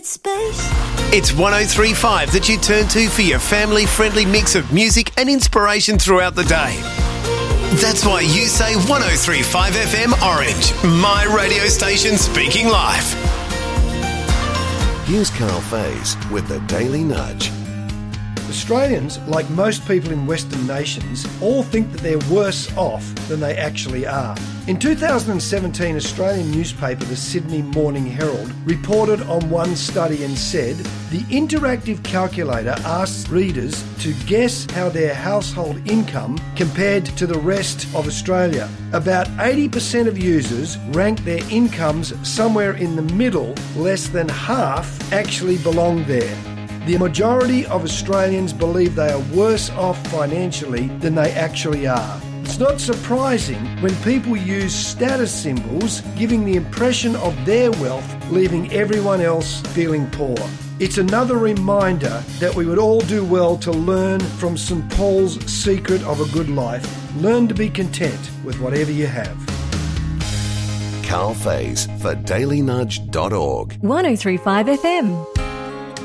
Create space. It's 103.5 that you turn to for your family-friendly mix of music and inspiration throughout the day. That's why you say 103.5 FM Orange, my radio station speaking live. Here's Carl Faze with the Daily Nudge. Australians, like most people in Western nations, all think that they're worse off than they actually are. In 2017, Australian newspaper the Sydney Morning Herald reported on one study and said, the interactive calculator asks readers to guess how their household income compared to the rest of Australia. About 80% of users rank their incomes somewhere in the middle, less than half actually belong there. The majority of Australians believe they are worse off financially than they actually are. It's not surprising when people use status symbols, giving the impression of their wealth, leaving everyone else feeling poor. It's another reminder that we would all do well to learn from St. Paul's secret of a good life. Learn to be content with whatever you have. Carl Faze for dailynudge.org. 103.5 FM.